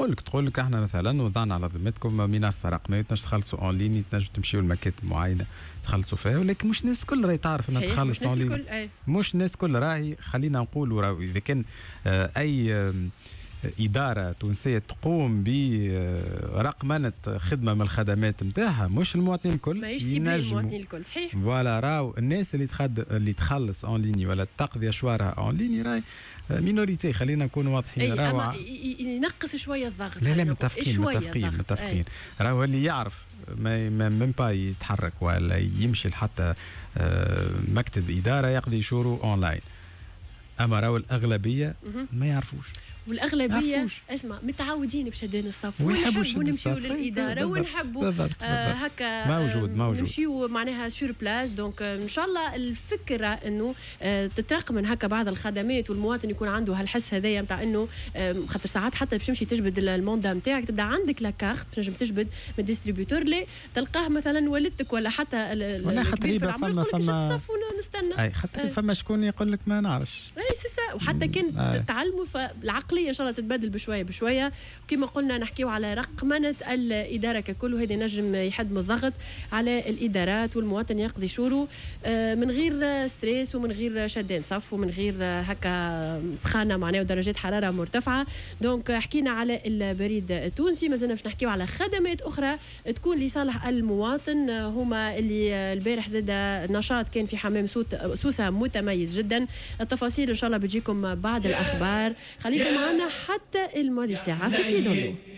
تقول لك احنا مثلا وضعنا على ذمتكم منصه رقميه تنجم تخلصوا اون لين، تنجم تمشيوا لمكاتب معينه تخلصوا فيها، ولكن مش الناس الكل راهي تعرف انها تخلص اون لين. مش الناس الكل راهي، خلينا نقولوا راهي اذا كان اي إدارة تونسية تقوم برقمنة خدمة من الخدمات نتاعها، مش المواطنين الكل، ماهيش سيبل المواطنين الكل. صحيح. فوالا راهو الناس اللي تخلص اون ليني ولا تقضي اشوارها اون ليني راهي مينوريتي، خلينا نكونوا واضحين. راهو ينقص شويه الضغط. لا متفقين. راهو اللي يعرف ما با يتحرك ولا يمشي حتى مكتب إدارة يقضي شورو اونلاين، اما راهو الاغلبيه ما يعرفوش، والاغلبيه اسمع متعودين بشدين الصف ونحبوا نمشيو للاداره ونحبوا هكا موجود نمشيو معناها سور بلاس. دونك ان شاء الله الفكره انه تترقم هكا بعض الخدمات والمواطن يكون عنده هالحس هذايا نتاع انه خاطر ساعات حتى باش تمشي تجبد الموندا نتاعك تبدا عندك لاكارت تنجم تجبد من الديستريبيوتور اللي تلقاه مثلا والدتك ولا حتى الكبير في العمر يقول لك الصف ونستنى. اي خاطر فما شكون يقول لك ما نعرفش. اي سي وحتى كان تعلموا فالعقليه ان شاء الله تتبدل بشويه وكما قلنا نحكيو على رقمنه الاداره ككل، وهذا نجم يحد من الضغط على الادارات والمواطن يقضي شورو من غير ستريس ومن غير شدين صف ومن غير هكا سخانه معناه ودرجات حراره مرتفعه. دونك حكينا على البريد التونسي، مازلنا باش نحكيو على خدمات اخرى تكون لصالح المواطن، هما اللي البارح زاد نشاط كان في حمام سوسه متميز جدا. التفاصيل ان شاء الله بتجيكم بعد الاخبار، خليكم معنا حتى الماضي ساعه في